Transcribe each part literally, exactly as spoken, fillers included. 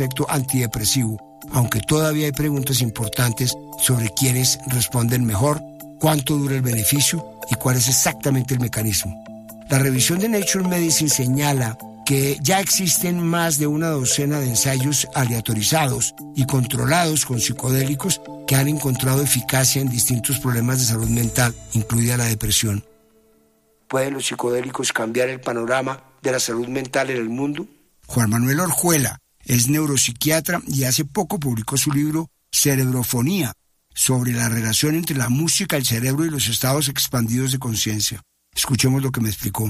efecto antidepresivo, aunque todavía hay preguntas importantes sobre quiénes responden mejor, cuánto dura el beneficio y cuál es exactamente el mecanismo. La revisión de Nature Medicine señala que ya existen más de una docena de ensayos aleatorizados y controlados con psicodélicos que han encontrado eficacia en distintos problemas de salud mental, incluida la depresión. ¿Pueden los psicodélicos cambiar el panorama de la salud mental en el mundo? Juan Manuel Orjuela es neuropsiquiatra y hace poco publicó su libro Cerebrofonía, sobre la relación entre la música, el cerebro y los estados expandidos de conciencia. Escuchemos lo que me explicó.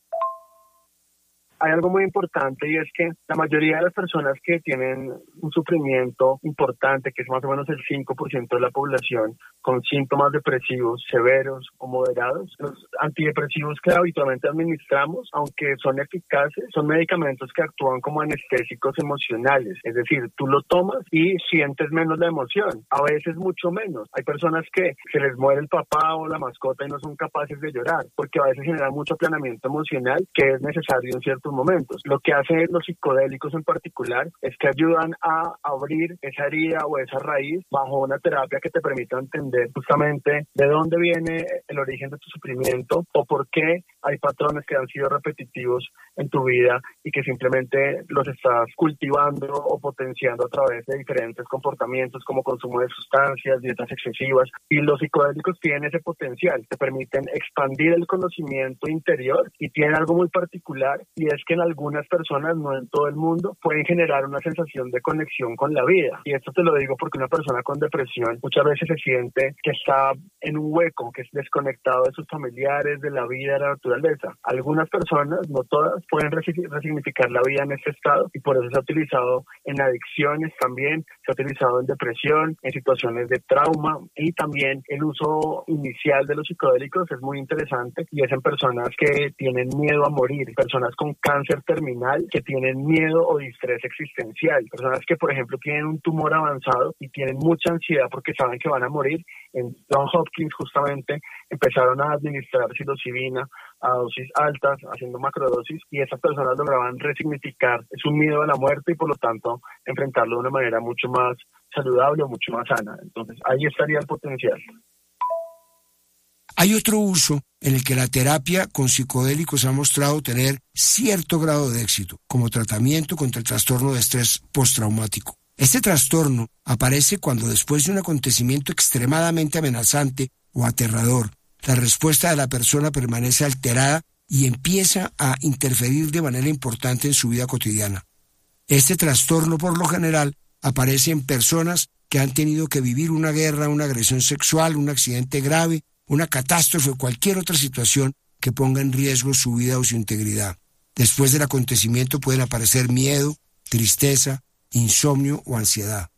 Hay algo muy importante y es que la mayoría de las personas que tienen un sufrimiento importante, que es más o menos el cinco por ciento de la población, con síntomas depresivos severos o moderados, los antidepresivos que habitualmente administramos, aunque son eficaces, son medicamentos que actúan como anestésicos emocionales. Es decir, tú lo tomas y sientes menos la emoción, a veces mucho menos. Hay personas que se les muere el papá o la mascota y no son capaces de llorar, porque a veces generan mucho aplanamiento emocional que es necesario en ciertos momentos. Lo que hacen los psicodélicos en particular es que ayudan a abrir esa herida o esa raíz bajo una terapia que te permita entender justamente de dónde viene el origen de tu sufrimiento o por qué hay patrones que han sido repetitivos en tu vida y que simplemente los estás cultivando o potenciando a través de diferentes comportamientos como consumo de sustancias, dietas excesivas, y los psicodélicos tienen ese potencial, te permiten expandir el conocimiento interior y tienen algo muy particular y es que en algunas personas, no en todo el mundo, pueden generar una sensación de conexión con la vida. Y esto te lo digo porque una persona con depresión muchas veces se siente que está en un hueco, que es desconectado de sus familiares, de la vida, de la naturaleza. Algunas personas, no todas, pueden resignificar la vida en este estado y por eso se ha utilizado en adicciones también, se ha utilizado en depresión, en situaciones de trauma, y también el uso inicial de los psicodélicos es muy interesante y es en personas que tienen miedo a morir, personas con cáncer terminal que tienen miedo o distrés existencial, personas que por ejemplo tienen un tumor avanzado y tienen mucha ansiedad porque saben que van a morir. En Johns Hopkins justamente empezaron a administrar psilocibina a dosis altas, haciendo macrodosis, y esas personas lograban resignificar su miedo a la muerte y por lo tanto enfrentarlo de una manera mucho más saludable o mucho más sana. Entonces ahí estaría el potencial. Hay otro uso en el que la terapia con psicodélicos ha mostrado tener cierto grado de éxito, como tratamiento contra el trastorno de estrés postraumático. Este trastorno aparece cuando después de un acontecimiento extremadamente amenazante o aterrador, la respuesta de la persona permanece alterada y empieza a interferir de manera importante en su vida cotidiana. Este trastorno, por lo general, aparece en personas que han tenido que vivir una guerra, una agresión sexual, un accidente grave, una catástrofe o cualquier otra situación que ponga en riesgo su vida o su integridad. Después del acontecimiento pueden aparecer miedo, tristeza, insomnio o ansiedad.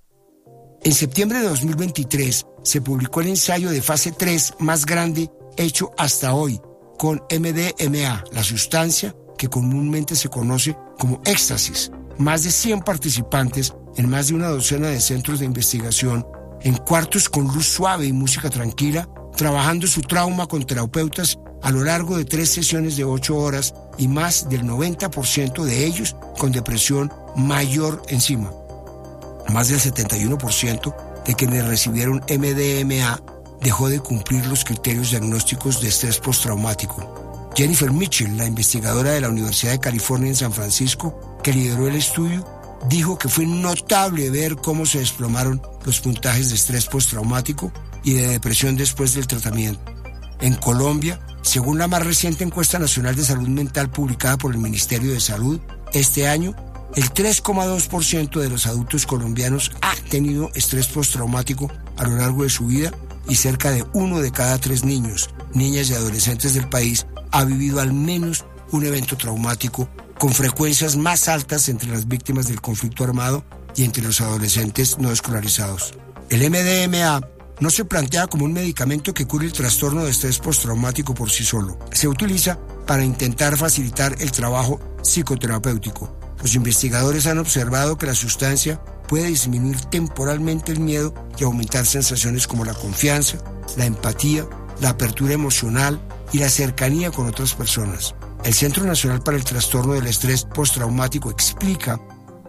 En septiembre de dos mil veintitrés se publicó el ensayo de fase tres más grande hecho hasta hoy con M D M A, la sustancia que comúnmente se conoce como éxtasis. Más de cien participantes en más de una docena de centros de investigación, en cuartos con luz suave y música tranquila, trabajando su trauma con terapeutas a lo largo de tres sesiones de ocho horas y más del noventa por ciento de ellos con depresión mayor encima. Más del setenta y uno por ciento de quienes recibieron M D M A dejó de cumplir los criterios diagnósticos de estrés postraumático. Jennifer Mitchell, la investigadora de la Universidad de California en San Francisco, que lideró el estudio, dijo que fue notable ver cómo se desplomaron los puntajes de estrés postraumático y de depresión después del tratamiento. En Colombia, según la más reciente encuesta nacional de salud mental publicada por el Ministerio de Salud, este año, el tres coma dos por ciento de los adultos colombianos ha tenido estrés postraumático a lo largo de su vida y cerca de uno de cada tres niños, niñas y adolescentes del país ha vivido al menos un evento traumático, con frecuencias más altas entre las víctimas del conflicto armado y entre los adolescentes no escolarizados. El M D M A no se plantea como un medicamento que cure el trastorno de estrés postraumático por sí solo. Se utiliza para intentar facilitar el trabajo psicoterapéutico. Los investigadores han observado que la sustancia puede disminuir temporalmente el miedo y aumentar sensaciones como la confianza, la empatía, la apertura emocional y la cercanía con otras personas. El Centro Nacional para el Trastorno del Estrés Postraumático explica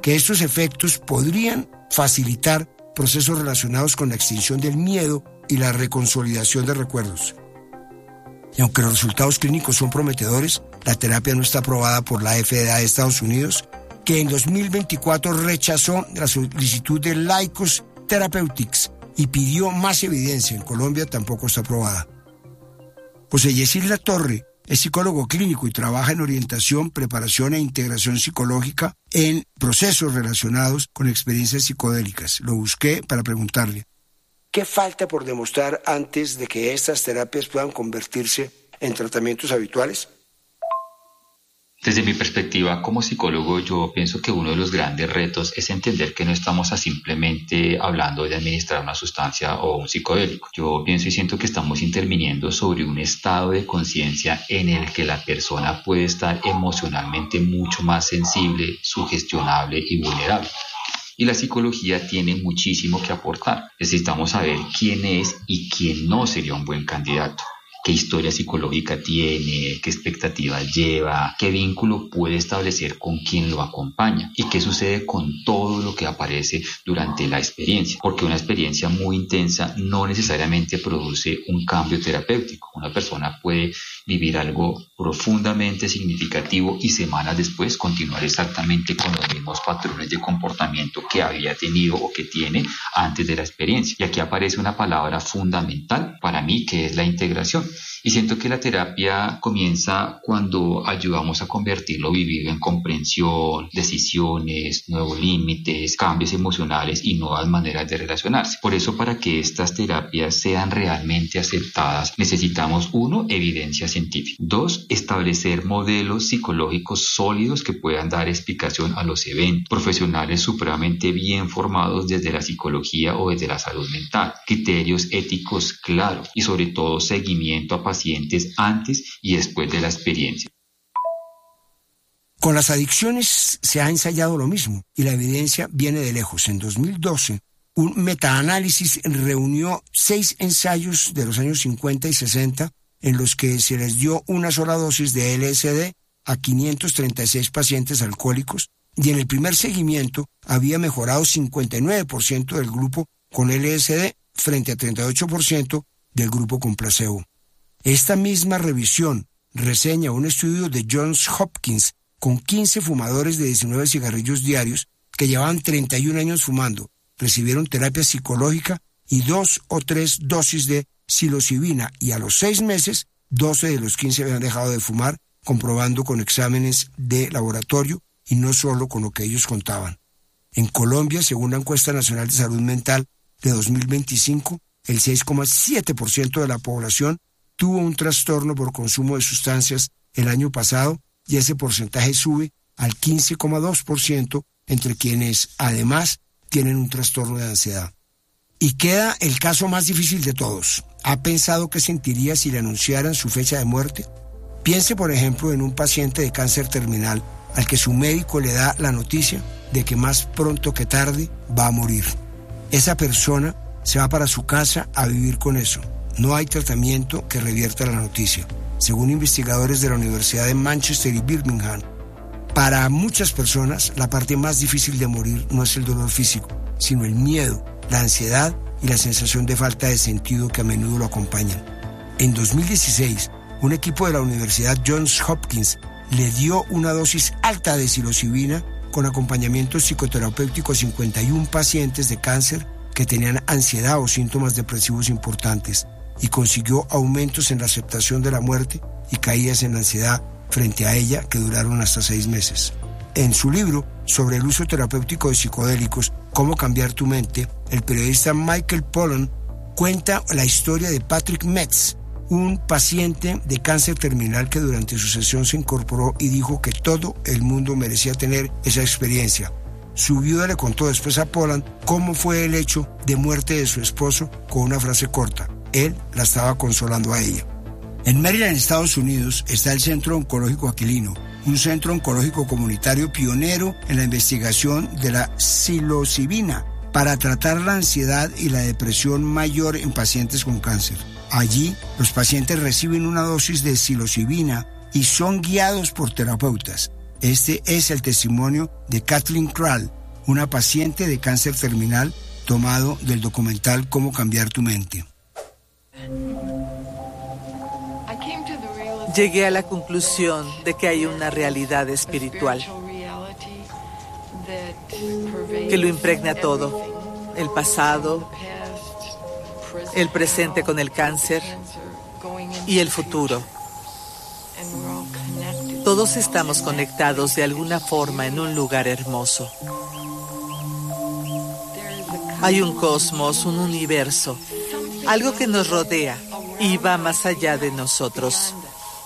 que estos efectos podrían facilitar procesos relacionados con la extinción del miedo y la reconsolidación de recuerdos. Y aunque los resultados clínicos son prometedores, la terapia no está aprobada por la F D A de Estados Unidos, que en dos mil veinticuatro rechazó la solicitud de Lykos Therapeutics y pidió más evidencia. En Colombia tampoco está aprobada. José Yesid Latorre es psicólogo clínico y trabaja en orientación, preparación e integración psicológica en procesos relacionados con experiencias psicodélicas. Lo busqué para preguntarle, ¿qué falta por demostrar antes de que estas terapias puedan convertirse en tratamientos habituales? Desde mi perspectiva como psicólogo, yo pienso que uno de los grandes retos es entender que no estamos a simplemente hablando de administrar una sustancia o un psicodélico. Yo pienso y siento que estamos interviniendo sobre un estado de conciencia en el que la persona puede estar emocionalmente mucho más sensible, sugestionable y vulnerable. Y la psicología tiene muchísimo que aportar. Necesitamos saber quién es y quién no sería un buen candidato. Qué historia psicológica tiene, qué expectativas lleva, qué vínculo puede establecer con quien lo acompaña y qué sucede con todo lo que aparece durante la experiencia. Porque una experiencia muy intensa no necesariamente produce un cambio terapéutico. Una persona puede vivir algo profundamente significativo y semanas después continuar exactamente con los mismos patrones de comportamiento que había tenido o que tiene antes de la experiencia. Y aquí aparece una palabra fundamental para mí, que es la integración. Y siento que la terapia comienza cuando ayudamos a convertir lo vivido en comprensión, decisiones, nuevos límites, cambios emocionales y nuevas maneras de relacionarse. Por eso, para que estas terapias sean realmente aceptadas, necesitamos, uno, evidencia científica. Dos, establecer modelos psicológicos sólidos que puedan dar explicación a los eventos. Profesionales supremamente bien formados desde la psicología o desde la salud mental. Criterios éticos claros y sobre todo seguimiento a pacientes antes y después de la experiencia. Con las adicciones se ha ensayado lo mismo y la evidencia viene de lejos. En dos mil doce, un metaanálisis reunió seis ensayos de los años cincuenta y sesenta en los que se les dio una sola dosis de L S D a quinientos treinta y seis pacientes alcohólicos y en el primer seguimiento había mejorado cincuenta y nueve por ciento del grupo con L S D frente a treinta y ocho por ciento del grupo con placebo. Esta misma revisión reseña un estudio de Johns Hopkins con quince fumadores de diecinueve cigarrillos diarios que llevaban treinta y un años fumando, recibieron terapia psicológica y dos o tres dosis de psilocibina y a los seis meses, doce de los quince habían dejado de fumar, comprobando con exámenes de laboratorio y no solo con lo que ellos contaban. En Colombia, según la Encuesta Nacional de Salud Mental de dos mil veinticinco, el seis coma siete por ciento de la población tuvo un trastorno por consumo de sustancias el año pasado y ese porcentaje sube al quince coma dos por ciento entre quienes además tienen un trastorno de ansiedad. Y queda el caso más difícil de todos. ¿Ha pensado qué sentiría si le anunciaran su fecha de muerte? Piense, por ejemplo, en un paciente de cáncer terminal al que su médico le da la noticia de que más pronto que tarde va a morir. Esa persona se va para su casa a vivir con eso. No hay tratamiento que revierta la noticia. Según investigadores de la Universidad de Manchester y Birmingham, para muchas personas la parte más difícil de morir no es el dolor físico, sino el miedo, la ansiedad y la sensación de falta de sentido que a menudo lo acompañan. En dos mil dieciséis, un equipo de la Universidad Johns Hopkins le dio una dosis alta de psilocibina con acompañamiento psicoterapéutico a cincuenta y uno pacientes de cáncer que tenían ansiedad o síntomas depresivos importantes y consiguió aumentos en la aceptación de la muerte y caídas en la ansiedad frente a ella que duraron hasta seis meses. En su libro sobre el uso terapéutico de psicodélicos, Cómo cambiar tu mente, el periodista Michael Pollan cuenta la historia de Patrick Metz, un paciente de cáncer terminal que durante su sesión se incorporó y dijo que todo el mundo merecía tener esa experiencia. Su viuda le contó después a Pollan cómo fue el hecho de muerte de su esposo con una frase corta. Él la estaba consolando a ella. En Maryland, Estados Unidos, está el Centro Oncológico Aquilino, un centro oncológico comunitario pionero en la investigación de la psilocibina para tratar la ansiedad y la depresión mayor en pacientes con cáncer. Allí, los pacientes reciben una dosis de psilocibina y son guiados por terapeutas. Este es el testimonio de Kathleen Krall, una paciente de cáncer terminal, tomado del documental Cómo cambiar tu mente. Llegué a la conclusión de que hay una realidad espiritual que lo impregna todo, el pasado, el presente con el cáncer y el futuro. Todos estamos conectados de alguna forma en un lugar hermoso. Hay un cosmos, un universo, algo que nos rodea y va más allá de nosotros.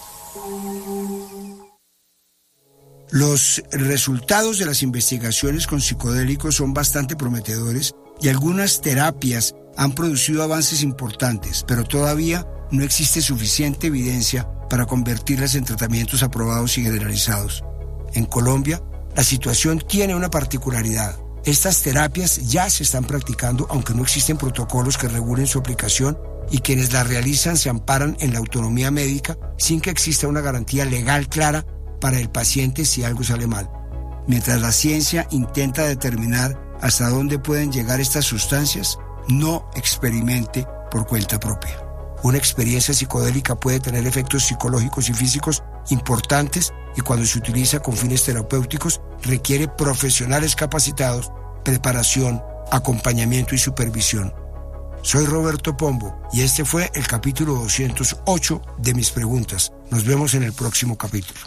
Los resultados de las investigaciones con psicodélicos son bastante prometedores y algunas terapias han producido avances importantes, pero todavía no existe suficiente evidencia para convertirlas en tratamientos aprobados y generalizados. En Colombia, la situación tiene una particularidad. Estas terapias ya se están practicando, aunque no existen protocolos que regulen su aplicación, y quienes las realizan se amparan en la autonomía médica sin que exista una garantía legal clara para el paciente si algo sale mal. Mientras la ciencia intenta determinar hasta dónde pueden llegar estas sustancias, no experimente por cuenta propia. Una experiencia psicodélica puede tener efectos psicológicos y físicos importantes y cuando se utiliza con fines terapéuticos requiere profesionales capacitados, preparación, acompañamiento y supervisión. Soy Roberto Pombo y este fue el capítulo doscientos ocho de Mis Preguntas. Nos vemos en el próximo capítulo.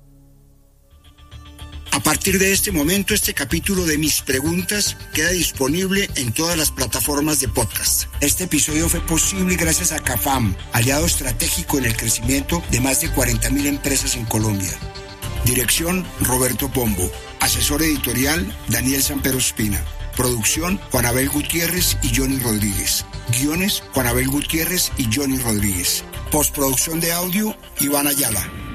A partir de este momento, este capítulo de Mis Preguntas queda disponible en todas las plataformas de podcast. Este episodio fue posible gracias a CAFAM, aliado estratégico en el crecimiento de más de cuarenta mil empresas en Colombia. Dirección, Roberto Pombo. Asesor editorial, Daniel Sampero Espina. Producción, Juan Abel Gutiérrez y Johnny Rodríguez. Guiones, Juan Abel Gutiérrez y Johnny Rodríguez. Postproducción de audio, Iván Ayala.